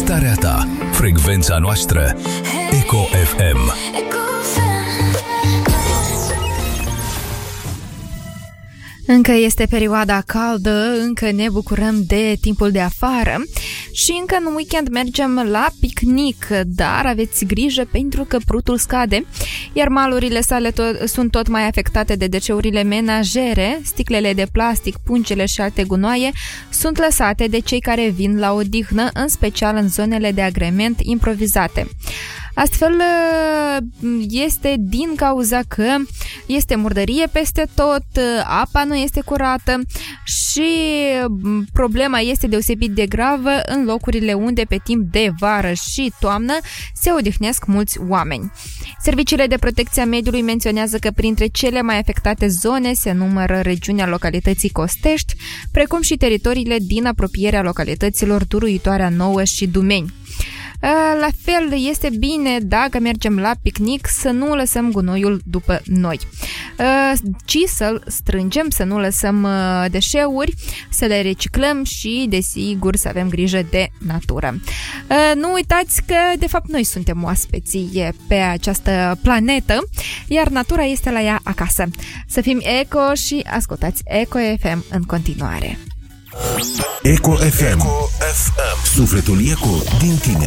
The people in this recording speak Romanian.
starea ta, frecvența noastră. Eco FM. Încă este perioada caldă, încă ne bucurăm de timpul de afară și încă în weekend mergem la picnic, dar aveți grijă pentru că prutul scade, iar malurile sale sunt tot mai afectate de deșeurile menajere, sticlele de plastic, pungele și alte gunoaie sunt lăsate de cei care vin la odihnă, în special în zonele de agrement improvizate. Astfel este din cauza că este murdărie peste tot, apa nu este curată și problema este deosebit de gravă în locurile unde pe timp de vară și toamnă se odihnesc mulți oameni. Serviciile de protecție a mediului menționează că printre cele mai afectate zone se numără regiunea localității Costești, precum și teritoriile din apropierea localităților Duruitoarea Nouă și Dumeni. La fel, este bine dacă mergem la picnic să nu lăsăm gunoiul după noi, ci să-l strângem, să nu lăsăm deșeuri, să le reciclăm și, desigur, să avem grijă de natură. Nu uitați că, de fapt, noi suntem oaspeții pe această planetă, iar natura este la ea acasă. Să fim eco și ascultați Eco FM în continuare. Eco FM. Sufletul eco din tine.